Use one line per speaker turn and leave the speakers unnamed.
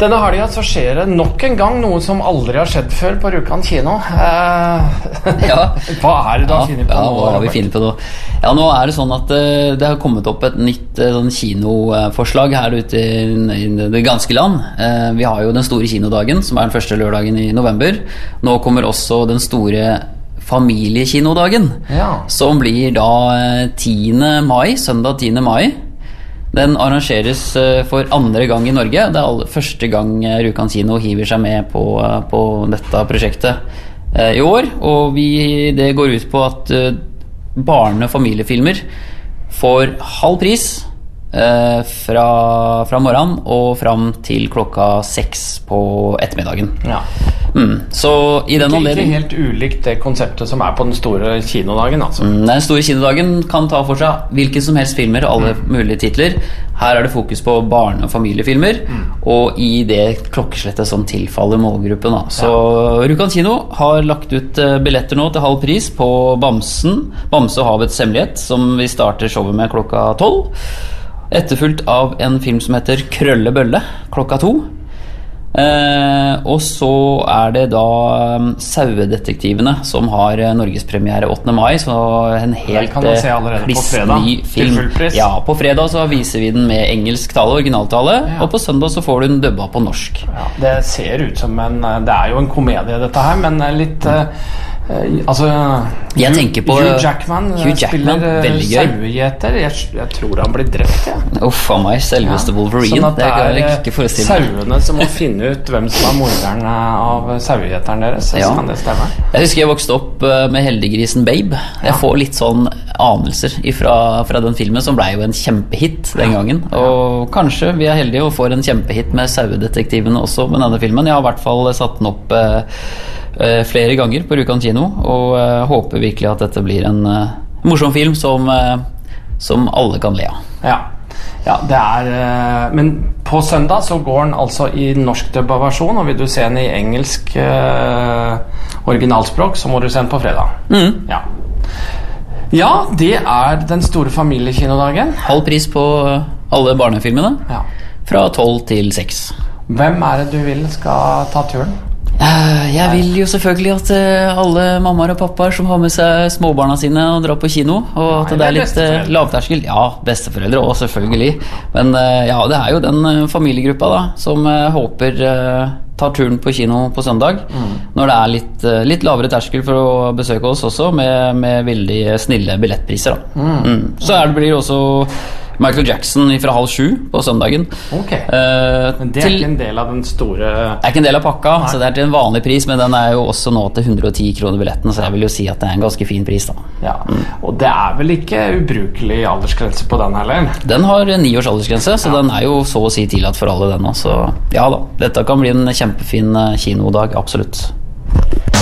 Denne helgen så skjer det nok en gang noe som aldri har skjedd før på Rjukan kino.
Ja.
Hva er det du har funnet på nå?
Hva har vi funnet på nå? Ja, nå er det sånn at det har kommet opp et nytt sånn kinoforslag her ute i det ganske land. Vi har jo den store kinodagen, som er den første lørdagen i november. Nå kommer også den store familiekinodagen, som blir da 10. mai, søndag 10. mai. Den arrangeres for andre gang i Norge. Det er første gang Rjukan kino hiver seg med på dette prosjektet i år. Og det går ut på at barne- og familiefilmer får halv pris fra morgenen og fram til klokka 6 på ettermiddagen. Ja. Så i den anledning
ikke helt ulikt det konseptet som er på den store kinodagen, altså.
Den store kinodagen kan ta for seg hvilke som helst filmer, alle mulige titler. Her er det fokus på barne- og familiefilmer, og i det klokkeslettet som tilfaller målgruppen, da. Så Rjukan kino har lagt ut billetter nå til halv pris på Bamsen, Bamse og havets hemmelighet, som vi starter showet med klokka 12, etterfulgt av en film som heter Krølle Bølle klokka 2. Og så er det da Sauedetektivene som har norgespremiere 8. mai, så en helt ny film. Ja, på fredag så viser vi den med engelsk tale, originaltale, og på søndag så får du den dubba på norsk.
Ja, det ser ut som det er jo en komedie dette her, men litt altså
jeg tenker på
Hugh Jackman spiller sauegjeter. Jeg tror han blir drept,
Uff a meg, selveste Wolverine.
Sånn at det er sauene som må finne ut hvem som er morderen av sauegjeteren deres. Kan det stemme?
Jeg husker jeg vokste opp med Heldiggrisen Babe. Jeg får litt sånn anelser fra den filmen, som ble jo en kjempehit den gangen. Og kanskje vi er heldige og får en kjempehit med Sauedetektivene også med denne filmen. Jeg har i hvert fall satt den opp flere ganger på Rjukan kino, og håper virkelig at dette blir en morsom film som alle kan le av.
Ja, det er men på søndag så går den altså i norskdubba versjon, og vil du se den i engelsk originalspråk, så må du se den på fredag. Ja, det er den store familiekinodagen.
Halv pris på alle barnefilmene, fra 12 til 6.
Hvem er det du vil skal ta turen?
Jeg vil jo selvfølgelig at alle mammaer og pappaer som har med seg småbarna sine og drar på kino, og at det er litt lavterskel. Ja, besteforeldre også selvfølgelig. Men ja, det er jo den familiegruppa da som håper tar turen på kino på søndag, når det er litt lavere terskel for å besøke oss også, med veldig snille billettpriser da. Så blir det også Michael Jackson fra 6:30 på søndagen.
Men det er ikke en del av den store...
Det er ikke en del av pakka, så det er til en vanlig pris, men den er jo også nå til 110 kroner billetten, så jeg vil jo si at det er en ganske fin pris da.
Ja, og det er vel ikke ubrukelig aldersgrense på den heller?
Den har 9 års aldersgrense, så den er jo så å si tillatt for alle den også. Ja da, dette kan bli en kjempefin kinodag, absolutt.